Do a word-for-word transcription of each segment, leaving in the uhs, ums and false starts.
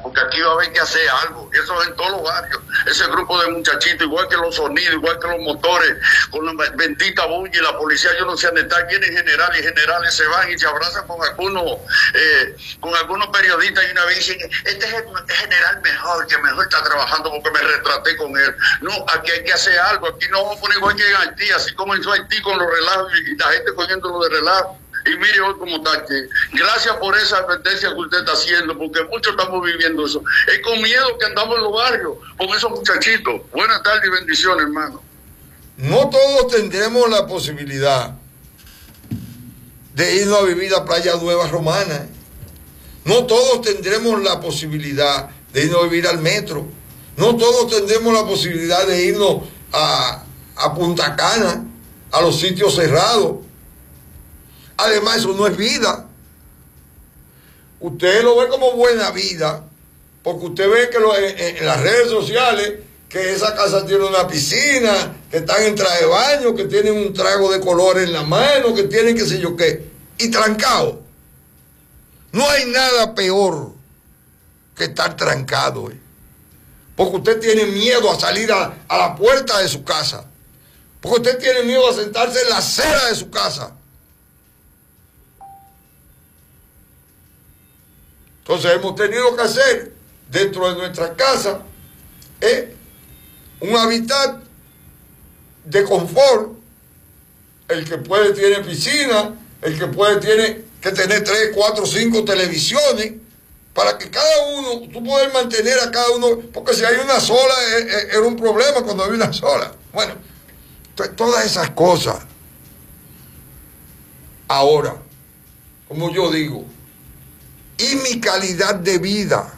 porque aquí va a haber que hacer algo. Eso es en todos los barrios. Ese grupo de muchachitos, igual que los sonidos, igual que los motores, con la bendita bulla y la policía, yo no sé dónde está, vienen generales y generales se van y se abrazan con algunos, eh, con algunos periodistas y una vez dicen, este es el general mejor, que mejor está trabajando porque me retraté con él. No, aquí hay que hacer algo, aquí no vamos a poner igual que en Haití, así como hizo Haití con los relajos y la gente cogiéndolo de relajo. Y mire hoy cómo está, que gracias por esa advertencia que usted está haciendo, porque muchos estamos viviendo eso. Es con miedo que andamos en los barrios con esos muchachitos. Buenas tardes y bendiciones, hermano. No todos tendremos la posibilidad de irnos a vivir a Playa Nueva Romana. No todos tendremos la posibilidad de irnos a vivir al metro. No todos tendremos la posibilidad de irnos a, a Punta Cana, a los sitios cerrados. Además, eso no es vida. Usted lo ve como buena vida, porque usted ve que lo, en, en las redes sociales, que esa casa tiene una piscina, que están en traje de baño, que tienen un trago de color en la mano, que tienen qué sé yo qué, y trancado. No hay nada peor que estar trancado, eh, porque usted tiene miedo a salir a, a la puerta de su casa, porque usted tiene miedo a sentarse en la acera de su casa. Entonces hemos tenido que hacer dentro de nuestra casa eh, un hábitat de confort. El que puede tiene piscina, el que puede tiene que tener tres, cuatro, cinco televisiones, para que cada uno, tú puedes mantener a cada uno, porque si hay una sola, era un problema cuando hay una sola. Bueno, todas esas cosas. Ahora, como yo digo, y mi calidad de vida.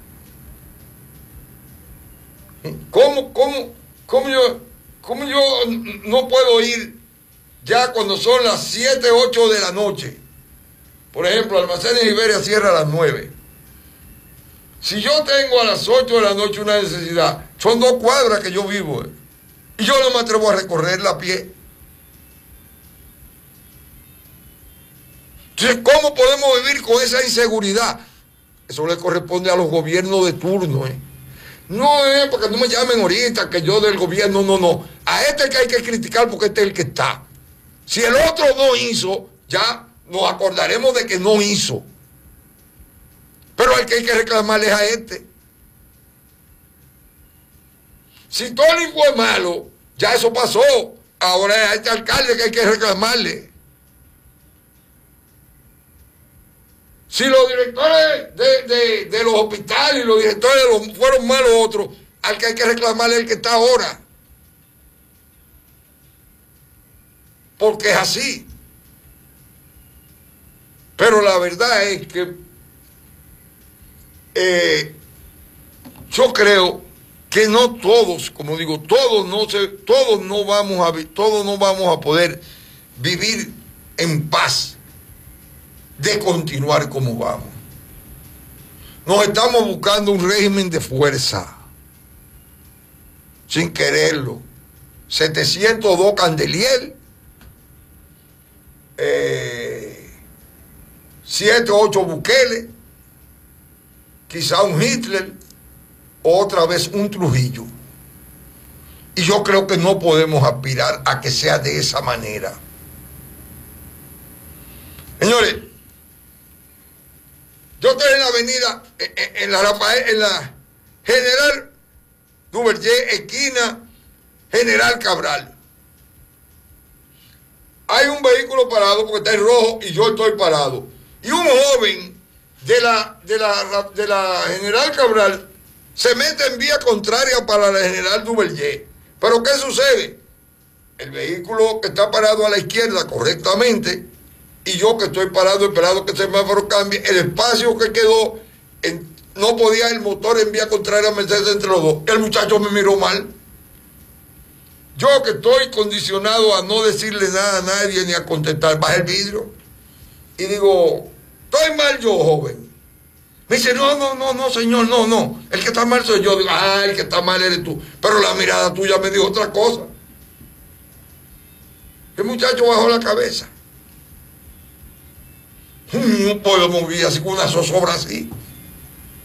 ¿Cómo, cómo, cómo, yo, cómo yo no puedo ir ya cuando son las siete, ocho de la noche? Por ejemplo, Almacenes Iberia cierra a las nueve. Si yo tengo a las ocho de la noche una necesidad, son dos cuadras que yo vivo, ¿eh? Y yo no me atrevo a recorrerla a pie. Entonces, ¿cómo podemos vivir con esa inseguridad? Eso le corresponde a los gobiernos de turno, ¿eh? No es porque no me llamen ahorita que yo del gobierno, no, no. A este que hay que criticar porque este es el que está. Si el otro no hizo, ya nos acordaremos de que no hizo. Pero el que hay que reclamarle es a este. Si Tony fue malo, ya eso pasó. Ahora es a este alcalde que hay que reclamarle. Si los directores de, de, de los hospitales y los directores de los, fueron malos otros, al que hay que reclamarle es el que está ahora. Porque es así. Pero la verdad es que eh, yo creo que no todos, como digo, todos no se, todos no vamos a todos no vamos a poder vivir en paz de continuar como vamos. Nos estamos buscando un régimen de fuerza, sin quererlo. setecientos dos Candelier, eh, siete, ocho Bukele, quizá un Hitler, otra vez un Trujillo. Y yo creo que no podemos aspirar a que sea de esa manera. Señores, yo estoy en la avenida, en, en la Rafael, en la General Duvergé, esquina General Cabral. Hay un vehículo parado porque está en rojo y yo estoy parado. Y un joven de la, de la, de la General Cabral se mete en vía contraria para la General Duvergé. ¿Pero qué sucede? El vehículo que está parado a la izquierda correctamente y yo que estoy parado esperando que el semáforo cambie, el espacio que quedó, en, no podía el motor en vía contraria meterse entre los dos. El muchacho me miró mal. Yo que estoy condicionado a no decirle nada a nadie ni a contestar, bajé el vidrio y digo, estoy mal yo, joven. Me dice, no, no, no, no, señor, no, no. El que está mal soy yo. Digo, ah, el que está mal eres tú. Pero la mirada tuya me dijo otra cosa. El muchacho bajó la cabeza. No podemos vivir así con una zozobra así.